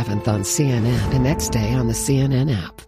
11th on CNN and next day on the CNN app.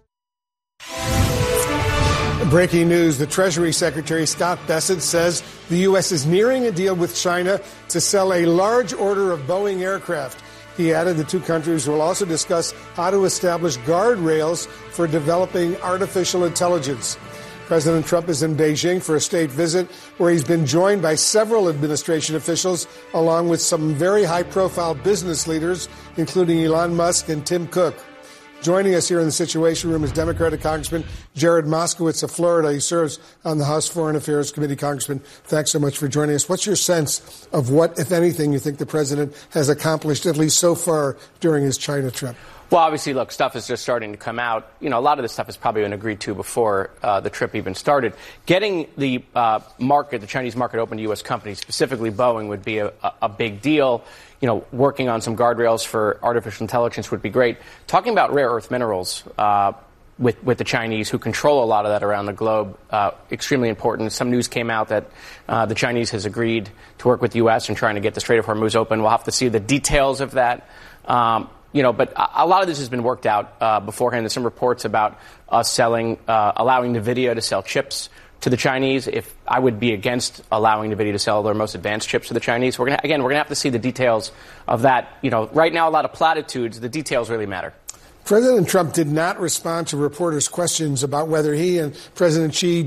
Breaking news, the Treasury Secretary Scott Bessent says the U.S. is nearing a deal with China to sell a large order of Boeing aircraft. He added the two countries will also discuss how to establish guardrails for developing artificial intelligence. President Trump is in Beijing for a state visit where he's been joined by several administration officials, along with some very high-profile business leaders, including Elon Musk and Tim Cook. Joining us here in the Situation Room is Democratic Congressman Jared Moskowitz of Florida. He serves on the House Foreign Affairs Committee. Congressman, thanks so much for joining us. What's your sense of what, if anything, you think the president has accomplished, at least so far, during his China trip? Well, obviously, look, stuff is just starting to come out. You know, a lot of this stuff has probably been agreed to before the trip even started. Getting the market, the Chinese market, open to U.S. companies, specifically Boeing, would be a big deal. You know, working on some guardrails for artificial intelligence would be great. Talking about rare earth minerals with the Chinese, who control a lot of that around the globe, extremely important. Some news came out that the Chinese has agreed to work with the U.S. in trying to get the Strait of Hormuz open. We'll have to see the details of that. You know, but a lot of this has been worked out beforehand. There's some reports about us allowing NVIDIA to sell chips to the Chinese. If I would be against allowing NVIDIA to sell their most advanced chips to the Chinese. We're gonna have to see the details of that. You know, right now, a lot of platitudes. The details really matter. President Trump did not respond to reporters' questions about whether he and President Xi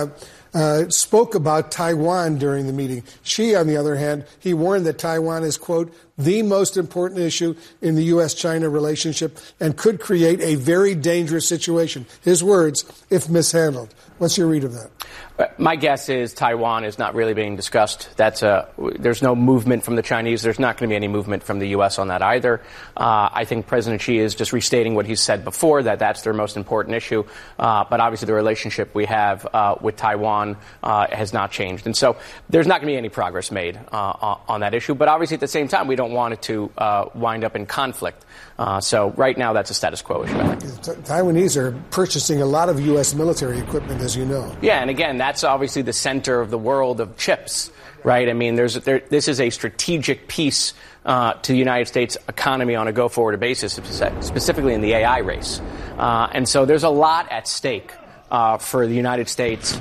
spoke about Taiwan during the meeting. Xi, on the other hand, he warned that Taiwan is, quote, the most important issue in the U.S.-China relationship and could create a very dangerous situation. His words, if mishandled. What's your read of that? My guess is Taiwan is not really being discussed. There's no movement from the Chinese. There's not going to be any movement from the U.S. on that either. I think President Xi is just restating what he's said before, that that's their most important issue. But obviously the relationship we have with Taiwan has not changed. And so there's not going to be any progress made on that issue. But obviously at the same time, we don't want it to wind up in conflict. So right now, that's a status quo issue, I think. Taiwanese are purchasing a lot of U.S. military equipment, as you know. Yeah, and again, that's obviously the center of the world of chips, right? I mean, this is a strategic piece to the United States economy on a go-forward basis, specifically in the AI race. And so there's a lot at stake for the United States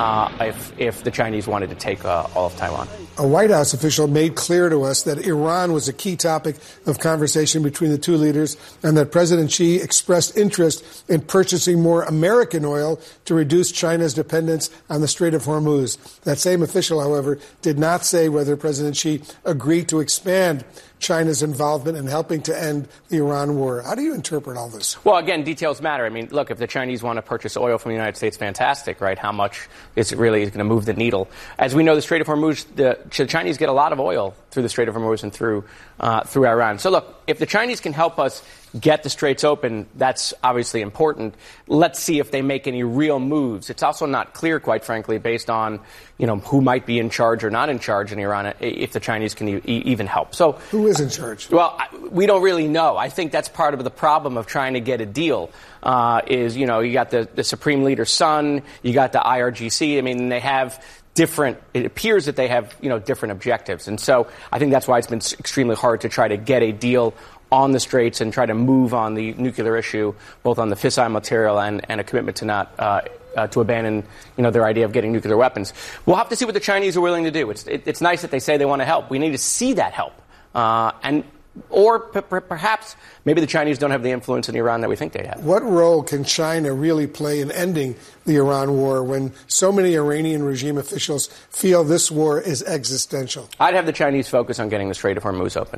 if the Chinese wanted to take all of Taiwan. A White House official made clear to us that Iran was a key topic of conversation between the two leaders and that President Xi expressed interest in purchasing more American oil to reduce China's dependence on the Strait of Hormuz. That same official, however, did not say whether President Xi agreed to expand China's involvement in helping to end the Iran war. How do you interpret all this? Well, again, details matter. I mean, look, if the Chinese want to purchase oil from the United States, fantastic, right? How much is it really going to move the needle? As we know, the Strait of Hormuz, the Chinese get a lot of oil through the Strait of Hormuz and through Iran. So, look, if the Chinese can help us get the straits open, that's obviously important. Let's see if they make any real moves. It's also not clear, quite frankly, based on, you know, who might be in charge or not in charge in Iran, if the Chinese can even help. So, who is in charge? Well, we don't really know. I think that's part of the problem of trying to get a deal. Is, you know, you got the Supreme Leader's son, you got the IRGC. I mean, they have it appears that they have, you know, different objectives. And so I think that's why it's been extremely hard to try to get a deal on the straits and try to move on the nuclear issue, both on the fissile material and a commitment to not to abandon, you know, their idea of getting nuclear weapons. We'll have to see what the Chinese are willing to do. It's nice that they say they want to help. We need to see that help. Or perhaps maybe the Chinese don't have the influence in Iran that we think they have. What role can China really play in ending the Iran war when so many Iranian regime officials feel this war is existential? I'd have the Chinese focus on getting the Strait of Hormuz open.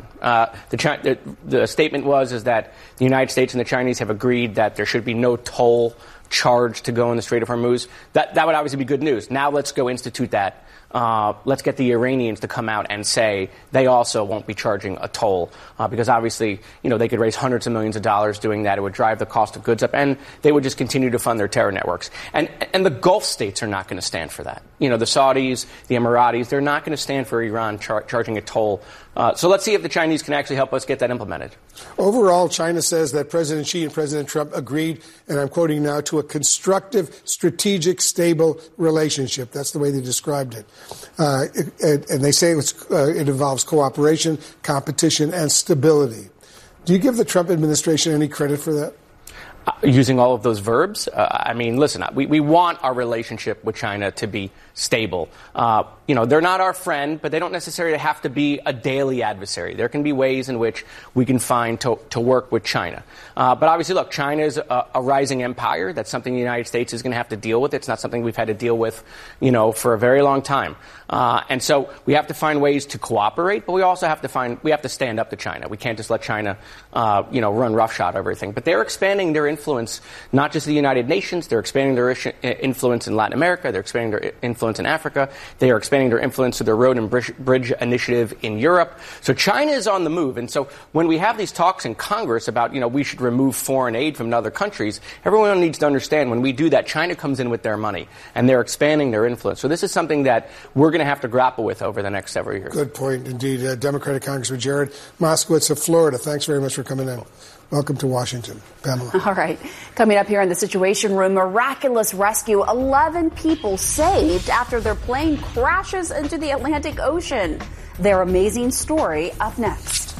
The statement is that the United States and the Chinese have agreed that there should be no toll charge to go in the Strait of Hormuz. That would obviously be good news. Now let's go institute that. Let's get the Iranians to come out and say they also won't be charging a toll because obviously, you know, they could raise hundreds of millions of dollars doing that. It would drive the cost of goods up, and they would just continue to fund their terror networks. And the Gulf states are not going to stand for that. You know, the Saudis, the Emiratis, they're not going to stand for Iran charging a toll. So let's see if the Chinese can actually help us get that implemented. Overall, China says that President Xi and President Trump agreed, and I'm quoting now, to a constructive, strategic, stable relationship. That's the way they described it. And they say it involves cooperation, competition, and stability. Do you give the Trump administration any credit for that? Using all of those verbs? I mean, listen, we want our relationship with China to be stable. They're not our friend, but they don't necessarily have to be a daily adversary. There can be ways in which we can find to work with China. But obviously, look, China is a rising empire. That's something the United States is going to have to deal with. It's not something we've had to deal with, for a very long time. And so we have to find ways to cooperate, but we also have to stand up to China. We can't just let China, run roughshod over everything. But they're expanding their influence, not just in the United Nations. They're expanding their influence in Latin America. They're expanding their influence in Africa. They are expanding their influence to their road and bridge initiative in Europe. So China is on the move. And so when we have these talks in Congress about, we should remove foreign aid from other countries, everyone needs to understand when we do that, China comes in with their money and they're expanding their influence. So this is something that we're going to have to grapple with over the next several years. Good point, indeed. Democratic Congressman Jared Moskowitz of Florida, thanks very much for coming in. Welcome to Washington. Pamela. All right. Coming up here in the Situation Room, miraculous rescue. 11 people saved after their plane crashes into the Atlantic Ocean. Their amazing story up next.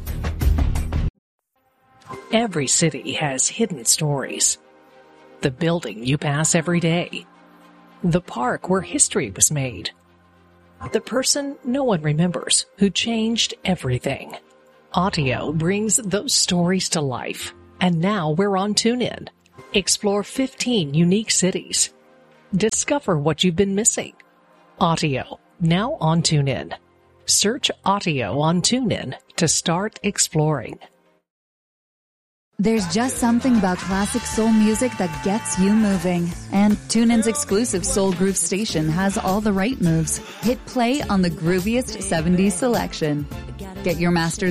Every city has hidden stories. The building you pass every day. The park where history was made. The person no one remembers who changed everything. Audio brings those stories to life. And now we're on TuneIn. Explore 15 unique cities. Discover what you've been missing. Audio, now on TuneIn. Search Audio on TuneIn to start exploring. There's just something about classic soul music that gets you moving. And TuneIn's exclusive Soul Groove station has all the right moves. Hit play on the grooviest 70s selection. Get your master's